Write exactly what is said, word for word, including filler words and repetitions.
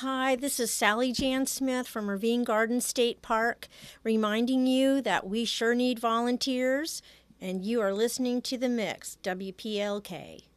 Hi, this is Sally Jan Smith from Ravine Garden State Park, reminding you that we sure need volunteers, and you are listening to The Mix, W P L K.